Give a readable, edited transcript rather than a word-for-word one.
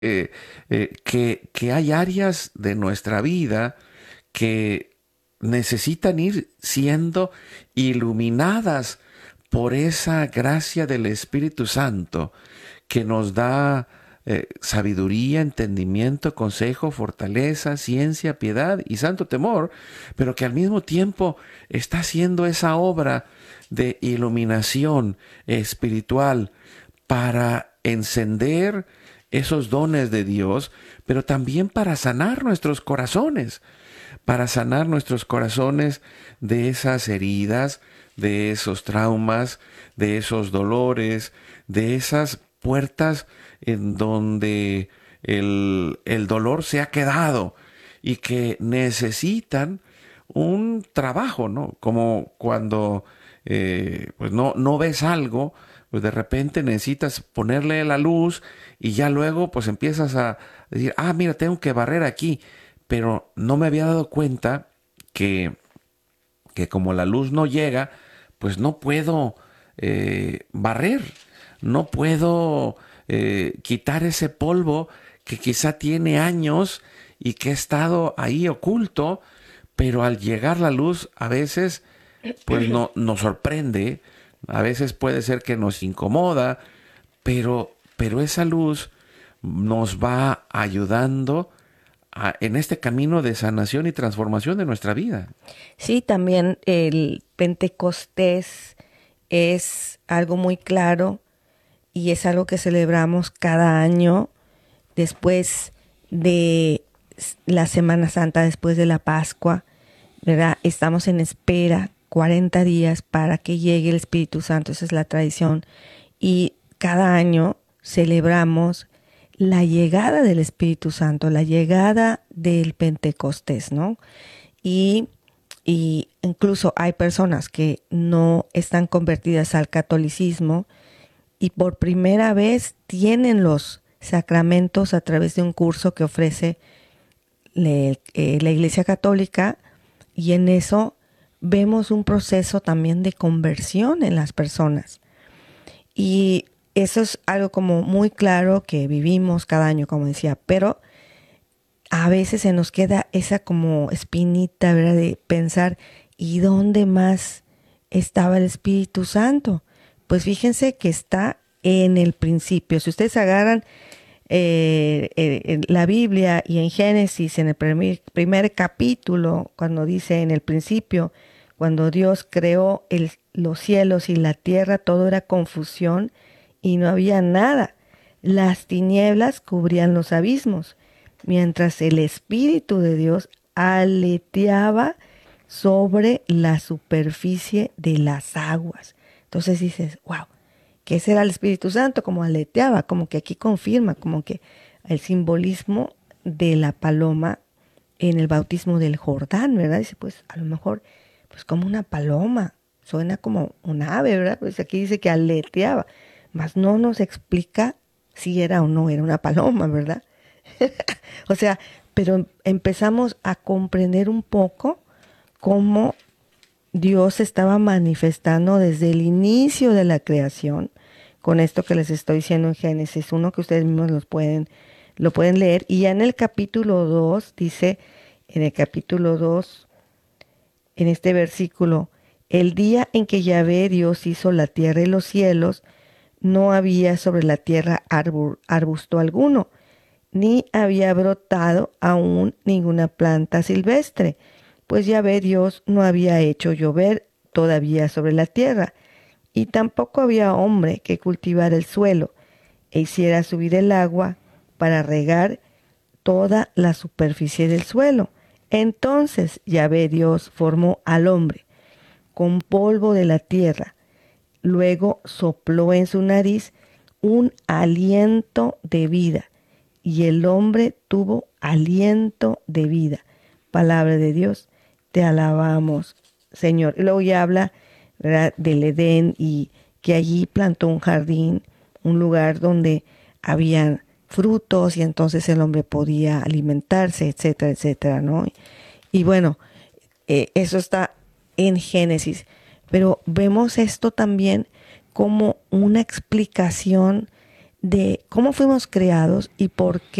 que hay áreas de nuestra vida que necesitan ir siendo iluminadas por esa gracia del Espíritu Santo que nos da sabiduría, entendimiento, consejo, fortaleza, ciencia, piedad y santo temor, pero que al mismo tiempo está haciendo esa obra de iluminación espiritual para encender esos dones de Dios, pero también para sanar nuestros corazones de esas heridas, de esos traumas, de esos dolores, de esas puertas en donde el dolor se ha quedado y que necesitan un trabajo, ¿no? Como cuando pues no ves algo, pues de repente necesitas ponerle la luz y ya luego pues empiezas a decir, ah, mira, tengo que barrer aquí, pero no me había dado cuenta que, que como la luz no llega, pues no puedo barrer, no puedo quitar ese polvo que quizá tiene años y que ha estado ahí oculto, pero al llegar la luz a veces pues no, nos sorprende, a veces puede ser que nos incomoda, pero esa luz nos va ayudando en este camino de sanación y transformación de nuestra vida. Sí, también el Pentecostés es algo muy claro y es algo que celebramos cada año después de la Semana Santa, después de la Pascua, ¿verdad? Estamos en espera 40 días para que llegue el Espíritu Santo, esa es la tradición. Y cada año celebramos la llegada del Espíritu Santo, la llegada del Pentecostés, ¿no? Y, y incluso hay personas que no están convertidas al catolicismo y por primera vez tienen los sacramentos a través de un curso que ofrece la Iglesia Católica, y en eso vemos un proceso también de conversión en las personas. Y eso es algo como muy claro que vivimos cada año, como decía, pero a veces se nos queda esa como espinita, ¿verdad? De pensar, ¿y dónde más estaba el Espíritu Santo? Pues fíjense que está en el principio. Si ustedes agarran la Biblia y en Génesis, en el primer capítulo, cuando dice en el principio, cuando Dios creó los cielos y la tierra, todo era confusión y no había nada. Las tinieblas cubrían los abismos, mientras el Espíritu de Dios aleteaba sobre la superficie de las aguas. Entonces dices, wow, ¿qué será el Espíritu Santo? Como aleteaba, como que aquí confirma, como que el simbolismo de la paloma en el bautismo del Jordán, ¿verdad? Dice, pues a lo mejor, pues como una paloma, suena como un ave, ¿verdad? Pues aquí dice que aleteaba, mas no nos explica si era o no era una paloma, ¿verdad? O sea, pero empezamos a comprender un poco cómo Dios estaba manifestando desde el inicio de la creación, con esto que les estoy diciendo en Génesis 1, que ustedes mismos lo pueden leer. Y ya en el capítulo 2 dice, en el capítulo 2 en este versículo, el día en que Yahvé Dios hizo la tierra y los cielos, no había sobre la tierra arbusto alguno, ni había brotado aún ninguna planta silvestre, pues Yahvé Dios no había hecho llover todavía sobre la tierra, y tampoco había hombre que cultivara el suelo e hiciera subir el agua para regar toda la superficie del suelo. Entonces Yahvé Dios formó al hombre con polvo de la tierra, luego sopló en su nariz un aliento de vida, y el hombre tuvo aliento de vida. Palabra de Dios, te alabamos, Señor. Y luego ya habla, ¿verdad?, del Edén, y que allí plantó un jardín, un lugar donde habían frutos y entonces el hombre podía alimentarse, etcétera, etcétera, ¿no? Y bueno, eso está en Génesis, pero vemos esto también como una explicación de cómo fuimos creados y por qué